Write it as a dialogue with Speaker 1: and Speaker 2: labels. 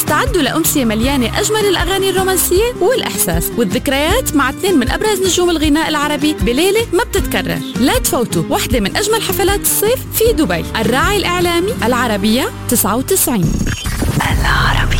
Speaker 1: استعدوا لأمسية مليانة أجمل الأغاني الرومانسية والإحساس والذكريات مع 2 من أبرز نجوم الغناء العربي بليلة ما بتتكرر. لا تفوتوا واحدة من أجمل حفلات الصيف في دبي. الراعي الإعلامي العربية 99.
Speaker 2: العربية.